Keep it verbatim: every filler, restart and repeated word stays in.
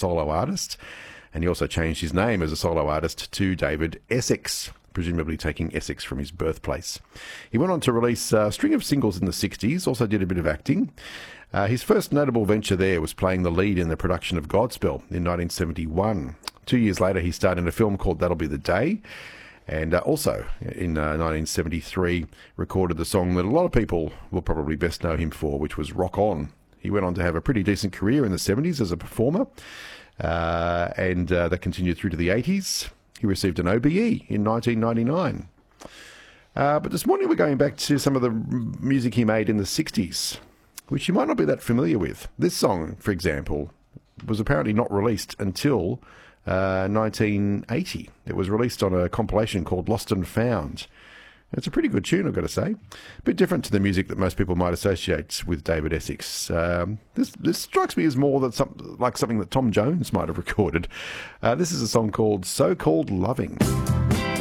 solo artist, and he also changed his name as a solo artist to David Essex, presumably taking Essex from his birthplace. He went on to release a string of singles in the sixties, also did a bit of acting. Uh, his first notable venture there was playing the lead in the production of Godspell in nineteen seventy-one. Two years later, he starred in a film called That'll Be the Day, and uh, also in uh, nineteen seventy-three recorded the song that a lot of people will probably best know him for, which was Rock On. He went on to have a pretty decent career in the seventies as a performer, uh, and uh, that continued through to the eighties. He received an O B E in nineteen ninety-nine. Uh, but this morning we're going back to some of the music he made in the sixties, which you might not be that familiar with. This song, for example, was apparently not released until uh, nineteen eighty. It was released on a compilation called Lost and Found. It's a pretty good tune, I've got to say. A bit different to the music that most people might associate with David Essex. Um, this this strikes me as more than some, like something that Tom Jones might have recorded. Uh, this is a song called So Called Loving.